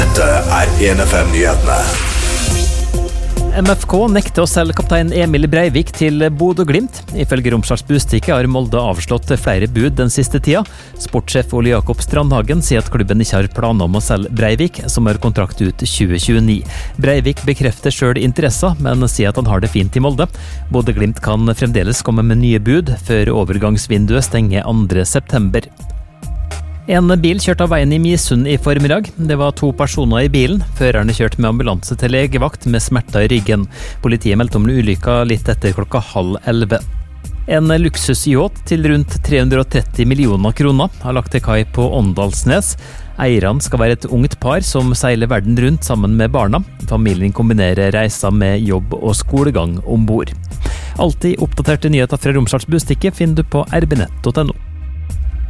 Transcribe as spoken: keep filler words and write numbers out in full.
Dette er en F M-nyhetene. M F K nekter å selge kaptein Emil Breivik til Bodø/Glimt. Ifølge Romsdals Budstikke har Molde avslått flere bud den siste tida. Sportssjef Ole Jakob Strandhagen sier at klubben ikke har planer om å selge Breivik, som har kontrakt ut tjue tjueni. Breivik bekrefter selv interessa, men sier at han har det fint i Molde. Bodø/Glimt kan fremdeles komme med nye bud før overgangsvinduet stenger andre september. En bil kjørte av veien i Misund i formiddag. Det var to personer i bilen. Førerne kjørte med ambulanse til legevakt med smerter i ryggen. Politiet meldte om ulykka litt etter klokka halv elleve. En luksusyacht til rundt tre hundre og tretti millioner kroner har lagt til kai på Åndalsnes. Eierne skal være et ungt par som seiler verden rundt sammen med barna. Familien kombinerer reiser med jobb og skolegang ombord. Alltid oppdaterte nyheter fra Romsdals Budstikke finner du på r b nett punktum no.